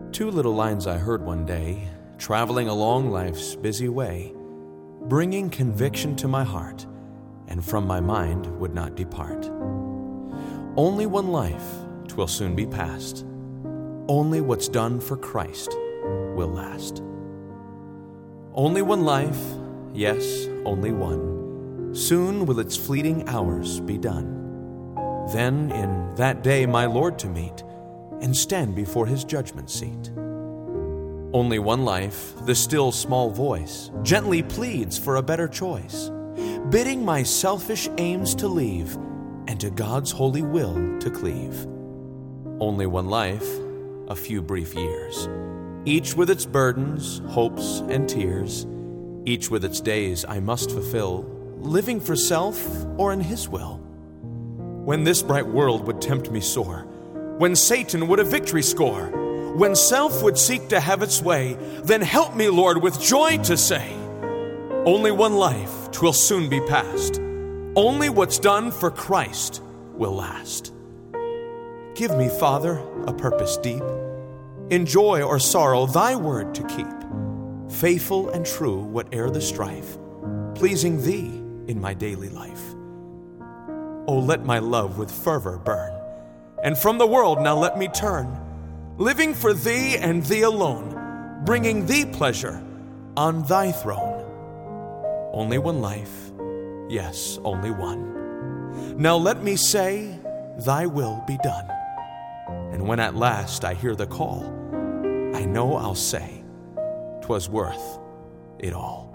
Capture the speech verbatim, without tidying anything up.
Two little lines I heard one day, traveling along life's busy way, bringing conviction to my heart, and from my mind would not depart. Only one life, 'twill soon be past. Only what's done for Christ will last. Only one life, yes, only one. Soon will its fleeting hours be done. Then in that day my Lord to meet, and stand before his judgment seat. Only one life, the still small voice gently pleads for a better choice, bidding my selfish aims to leave, and to God's holy will to cleave. Only one life, a few brief years, each with its burdens, hopes, and tears, each with its days I must fulfill, living for self or in his will. When this bright world would tempt me sore, when Satan would a victory score, when self would seek to have its way, then help me, Lord, with joy to say, only one life, 'twill soon be past. Only what's done for Christ will last. Give me, Father, a purpose deep, in joy or sorrow thy word to keep, faithful and true whate'er the strife, pleasing thee in my daily life. Oh, let my love with fervor burn, and from the world now let me turn, living for thee and thee alone, bringing thee pleasure on thy throne. Only one life, yes, only one. Now let me say, thy will be done. And when at last I hear the call, I know I'll say, 'twas worth it all.